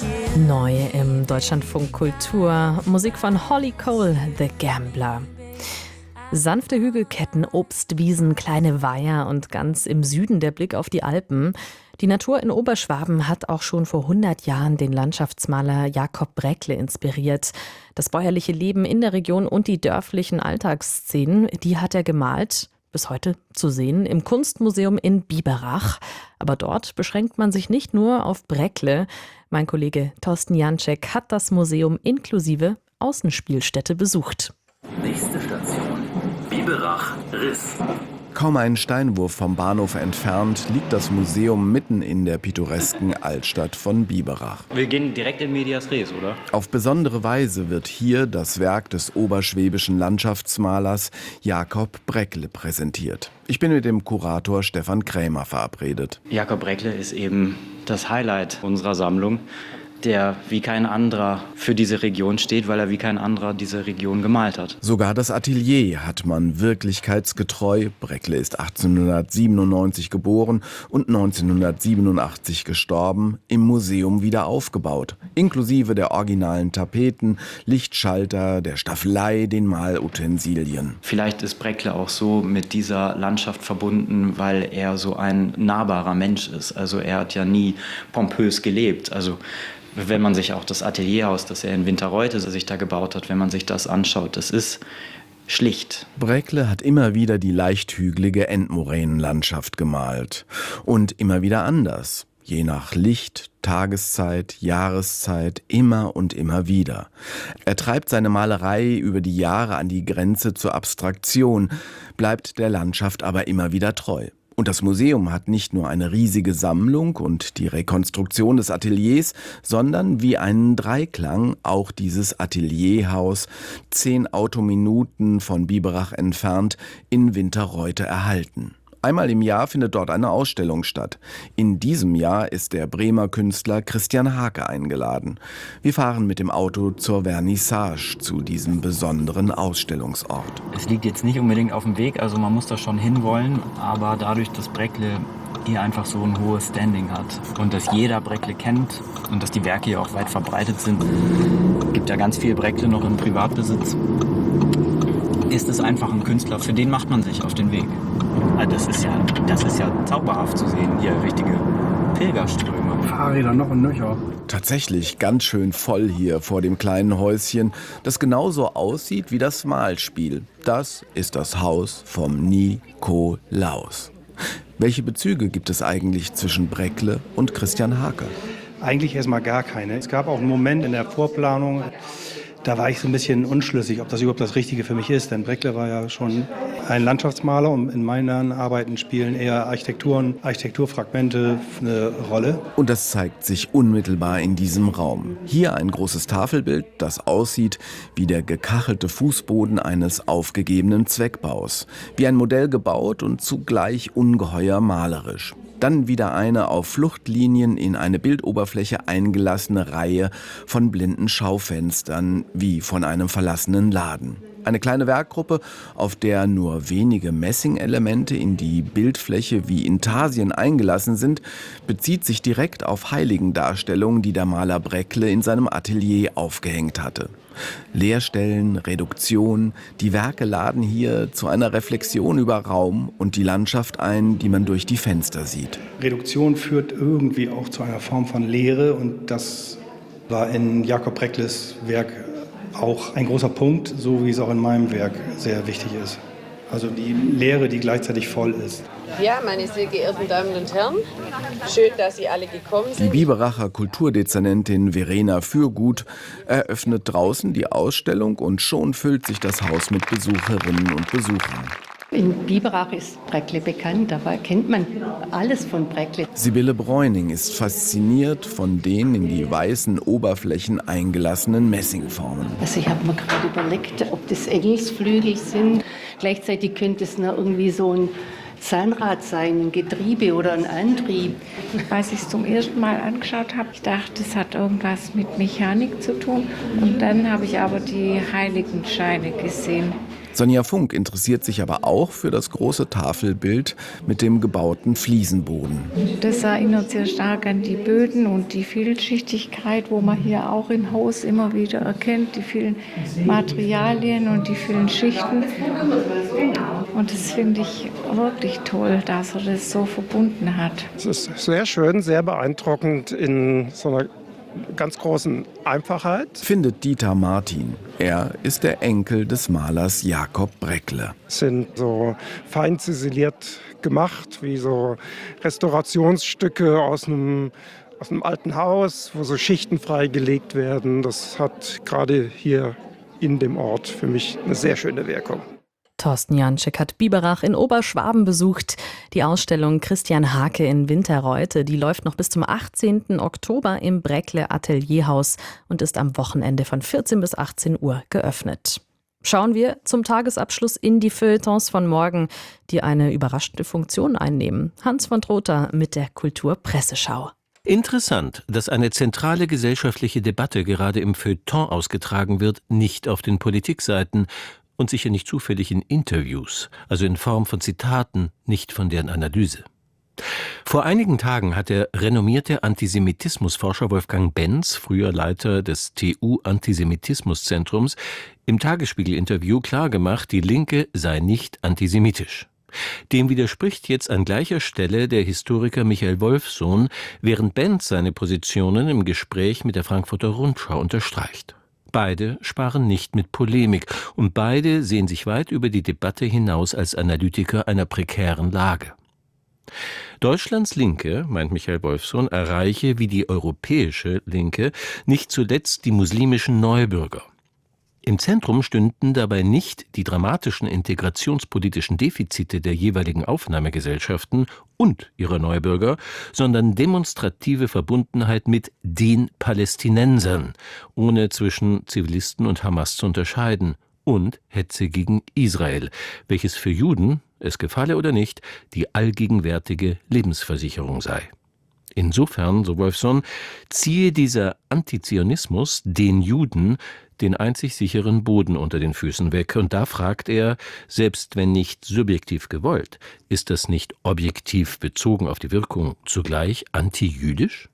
Neu im Deutschlandfunk Kultur, Musik von Holly Cole, The Gambler. Sanfte Hügelketten, Obstwiesen, kleine Weiher und ganz im Süden der Blick auf die Alpen. Die Natur in Oberschwaben hat auch schon vor 100 Jahren den Landschaftsmaler Jakob Bräckle inspiriert. Das bäuerliche Leben in der Region und die dörflichen Alltagsszenen, die hat er gemalt. Bis heute zu sehen im Kunstmuseum in Biberach. Aber dort beschränkt man sich nicht nur auf Bräckle. Mein Kollege Thorsten Janczek hat das Museum inklusive Außenspielstätte besucht. Nächste Station, Biberach-Riss. Kaum einen Steinwurf vom Bahnhof entfernt liegt das Museum mitten in der pittoresken Altstadt von Biberach. Wir gehen direkt in Medias Res, oder? Auf besondere Weise wird hier das Werk des oberschwäbischen Landschaftsmalers Jakob Bräckle präsentiert. Ich bin mit dem Kurator Stefan Krämer verabredet. Jakob Bräckle ist eben das Highlight unserer Sammlung, der wie kein anderer für diese Region steht, weil er wie kein anderer diese Region gemalt hat. Sogar das Atelier hat man wirklichkeitsgetreu, Bräckle ist 1897 geboren und 1987 gestorben, im Museum wieder aufgebaut. Inklusive der originalen Tapeten, Lichtschalter, der Staffelei, den Malutensilien. Vielleicht ist Bräckle auch so mit dieser Landschaft verbunden, weil er so ein nahbarer Mensch ist. Also er hat ja nie pompös gelebt. Also wenn man sich auch das Atelierhaus, das er in Winterreuthe sich da gebaut hat, wenn man sich das anschaut, das ist schlicht. Bräckle hat immer wieder die leicht hügelige Endmoränenlandschaft gemalt. Und immer wieder anders. Je nach Licht, Tageszeit, Jahreszeit, immer und immer wieder. Er treibt seine Malerei über die Jahre an die Grenze zur Abstraktion, bleibt der Landschaft aber immer wieder treu. Und das Museum hat nicht nur eine riesige Sammlung und die Rekonstruktion des Ateliers, sondern wie einen Dreiklang auch dieses Atelierhaus, 10 Autominuten von Biberach entfernt, in Winterreuthe erhalten. Einmal im Jahr findet dort eine Ausstellung statt. In diesem Jahr ist der Bremer Künstler Christian Hake eingeladen. Wir fahren mit dem Auto zur Vernissage zu diesem besonderen Ausstellungsort. Es liegt jetzt nicht unbedingt auf dem Weg, also man muss da schon hinwollen, aber dadurch, dass Bräckle hier einfach so ein hohes Standing hat und dass jeder Bräckle kennt und dass die Werke hier auch weit verbreitet sind, gibt ja ganz viel Bräckle noch im Privatbesitz, ist es einfach ein Künstler, für den macht man sich auf den Weg. Das ist ja zauberhaft zu sehen, hier richtige Pilgerströme. Fahrräder noch und nöcher. Tatsächlich ganz schön voll hier vor dem kleinen Häuschen, das genauso aussieht wie das Malspiel. Das ist das Haus vom Nikolaus. Welche Bezüge gibt es eigentlich zwischen Bräckle und Christian Hake? Eigentlich erstmal gar keine. Es gab auch einen Moment in der Vorplanung, da war ich so ein bisschen unschlüssig, ob das überhaupt das Richtige für mich ist. Denn Bräckle war ja schon ein Landschaftsmaler und in meinen Arbeiten spielen eher Architekturfragmente eine Rolle. Und das zeigt sich unmittelbar in diesem Raum. Hier ein großes Tafelbild, das aussieht wie der gekachelte Fußboden eines aufgegebenen Zweckbaus. Wie ein Modell gebaut und zugleich ungeheuer malerisch. Dann wieder eine auf Fluchtlinien in eine Bildoberfläche eingelassene Reihe von blinden Schaufenstern, wie von einem verlassenen Laden. Eine kleine Werkgruppe, auf der nur wenige Messingelemente in die Bildfläche wie Intarsien eingelassen sind, bezieht sich direkt auf Heiligendarstellungen, die der Maler Bräckle in seinem Atelier aufgehängt hatte. Leerstellen, Reduktion, die Werke laden hier zu einer Reflexion über Raum und die Landschaft ein, die man durch die Fenster sieht. Reduktion führt irgendwie auch zu einer Form von Leere und das war in Jakob Bräckles Werk auch ein großer Punkt, so wie es auch in meinem Werk sehr wichtig ist. Also die Leere, die gleichzeitig voll ist. Ja, meine sehr geehrten Damen und Herren, schön, dass Sie alle gekommen Die sind. Biberacher Kulturdezernentin Verena Fürgut eröffnet draußen die Ausstellung und schon füllt sich das Haus mit Besucherinnen und Besuchern. In Biberach ist Bräckle bekannt, da kennt man alles von Bräckle. Sibylle Bräuning ist fasziniert von den in die weißen Oberflächen eingelassenen Messingformen. Also ich habe mir gerade überlegt, ob das Engelsflügel sind. Gleichzeitig könnte es noch irgendwie so ein Zahnrad sein, ein Getriebe oder ein Antrieb. Als ich es zum ersten Mal angeschaut habe, ich dachte, es hat irgendwas mit Mechanik zu tun. Und dann habe ich aber die Heiligenscheine gesehen. Sonja Funk interessiert sich aber auch für das große Tafelbild mit dem gebauten Fliesenboden. Das erinnert sehr stark an die Böden und die Vielschichtigkeit, wo man hier auch im Haus immer wieder erkennt, die vielen Materialien und die vielen Schichten. Und das finde ich wirklich toll, dass er das so verbunden hat. Es ist sehr schön, sehr beeindruckend in so einer ganz großen Einfachheit. Findet Dieter Martin. Er ist der Enkel des Malers Jakob Breckle. Sind so fein ziseliert gemacht, wie so Restaurationsstücke aus einem alten Haus, wo so Schichten freigelegt werden. Das hat gerade hier in dem Ort für mich eine sehr schöne Wirkung. Thorsten Janczek hat Biberach in Oberschwaben besucht. Die Ausstellung Christian Hake in Winterreuthe, die läuft noch bis zum 18. Oktober im Breckle Atelierhaus und ist am Wochenende von 14 bis 18 Uhr geöffnet. Schauen wir zum Tagesabschluss in die Feuilletons von morgen, die eine überraschende Funktion einnehmen. Hans von Trotha mit der Kulturpresseschau. Interessant, dass eine zentrale gesellschaftliche Debatte gerade im Feuilleton ausgetragen wird, nicht auf den Politikseiten und sicher nicht zufällig in Interviews, also in Form von Zitaten, nicht von deren Analyse. Vor einigen Tagen hat der renommierte Antisemitismusforscher Wolfgang Benz, früher Leiter des TU-Antisemitismuszentrums, im Tagesspiegel-Interview klargemacht, die Linke sei nicht antisemitisch. Dem widerspricht jetzt an gleicher Stelle der Historiker Michael Wolffsohn, während Benz seine Positionen im Gespräch mit der Frankfurter Rundschau unterstreicht. Beide sparen nicht mit Polemik und beide sehen sich weit über die Debatte hinaus als Analytiker einer prekären Lage. Deutschlands Linke, meint Michael Wolffsohn, erreiche wie die europäische Linke nicht zuletzt die muslimischen Neubürger. Im Zentrum stünden dabei nicht die dramatischen integrationspolitischen Defizite der jeweiligen Aufnahmegesellschaften und ihrer Neubürger, sondern demonstrative Verbundenheit mit den Palästinensern, ohne zwischen Zivilisten und Hamas zu unterscheiden, und Hetze gegen Israel, welches für Juden, es gefalle oder nicht, die allgegenwärtige Lebensversicherung sei. Insofern, so Wolffsohn, ziehe dieser Antizionismus den Juden den einzig sicheren Boden unter den Füßen weg. Und da fragt er, selbst wenn nicht subjektiv gewollt, ist das nicht objektiv bezogen auf die Wirkung zugleich antijüdisch?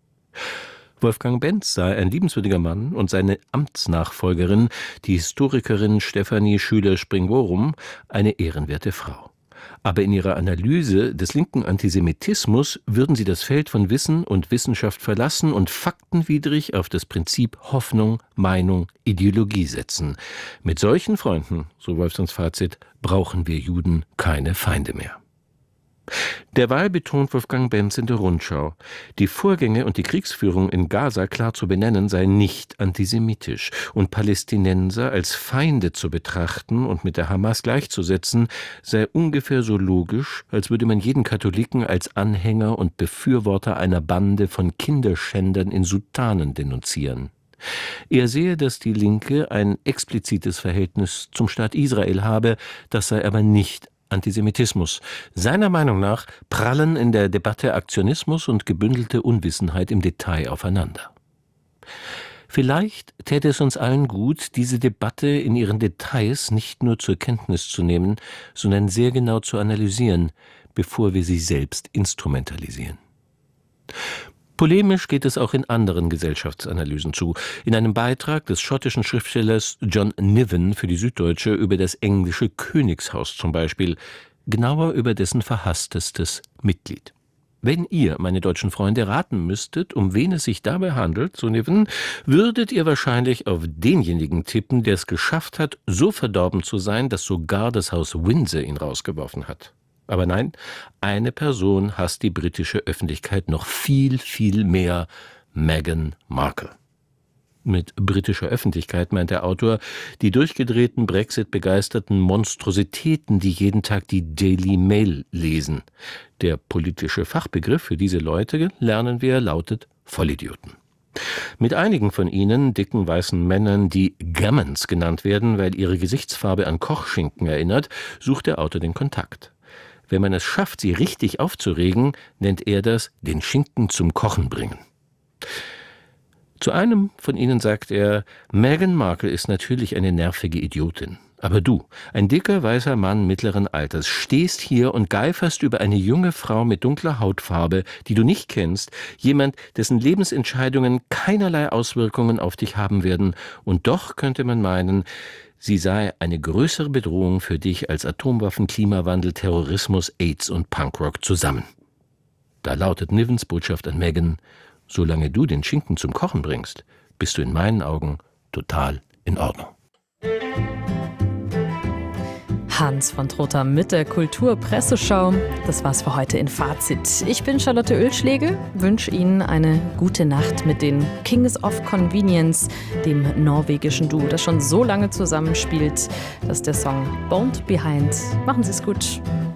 Wolfgang Benz sei ein liebenswürdiger Mann und seine Amtsnachfolgerin, die Historikerin Stefanie Schüler-Springorum, eine ehrenwerte Frau. Aber in ihrer Analyse des linken Antisemitismus würden sie das Feld von Wissen und Wissenschaft verlassen und faktenwidrig auf das Prinzip Hoffnung, Meinung, Ideologie setzen. Mit solchen Freunden, so Wolffsohns Fazit, brauchen wir Juden keine Feinde mehr. Derweil betont Wolfgang Benz in der Rundschau, die Vorgänge und die Kriegsführung in Gaza klar zu benennen sei nicht antisemitisch und Palästinenser als Feinde zu betrachten und mit der Hamas gleichzusetzen, sei ungefähr so logisch, als würde man jeden Katholiken als Anhänger und Befürworter einer Bande von Kinderschändern in Sutanen denunzieren. Er sehe, dass die Linke ein explizites Verhältnis zum Staat Israel habe, das sei aber nicht Antisemitismus. Seiner Meinung nach prallen in der Debatte Aktionismus und gebündelte Unwissenheit im Detail aufeinander. Vielleicht täte es uns allen gut, diese Debatte in ihren Details nicht nur zur Kenntnis zu nehmen, sondern sehr genau zu analysieren, bevor wir sie selbst instrumentalisieren. Polemisch geht es auch in anderen Gesellschaftsanalysen zu. In einem Beitrag des schottischen Schriftstellers John Niven für die Süddeutsche über das englische Königshaus zum Beispiel, genauer über dessen verhasstestes Mitglied. Wenn ihr, meine deutschen Freunde, raten müsstet, um wen es sich dabei handelt, so Niven, würdet ihr wahrscheinlich auf denjenigen tippen, der es geschafft hat, so verdorben zu sein, dass sogar das Haus Windsor ihn rausgeworfen hat. Aber nein, eine Person hasst die britische Öffentlichkeit noch viel, viel mehr: Meghan Markle. Mit britischer Öffentlichkeit meint der Autor die durchgedrehten Brexit-begeisterten Monstrositäten, die jeden Tag die Daily Mail lesen. Der politische Fachbegriff für diese Leute, lernen wir, lautet Vollidioten. Mit einigen von ihnen, dicken weißen Männern, die Gammons genannt werden, weil ihre Gesichtsfarbe an Kochschinken erinnert, sucht der Autor den Kontakt. Wenn man es schafft, sie richtig aufzuregen, nennt er das den Schinken zum Kochen bringen. Zu einem von ihnen sagt er, Meghan Markle ist natürlich eine nervige Idiotin. Aber du, ein dicker, weißer Mann mittleren Alters, stehst hier und geiferst über eine junge Frau mit dunkler Hautfarbe, die du nicht kennst, jemand, dessen Lebensentscheidungen keinerlei Auswirkungen auf dich haben werden, und doch könnte man meinen, sie sei eine größere Bedrohung für dich als Atomwaffen, Klimawandel, Terrorismus, AIDS und Punkrock zusammen. Da lautet Nivens Botschaft an Megan: Solange du den Schinken zum Kochen bringst, bist du in meinen Augen total in Ordnung. Hans von Trotha mit der Kulturpresseschau. Das war's für heute in Fazit. Ich bin Charlotte Oelschlegel, wünsche Ihnen eine gute Nacht mit den Kings of Convenience, dem norwegischen Duo, das schon so lange zusammenspielt. Das ist der Song Bond Behind. Machen Sie es gut.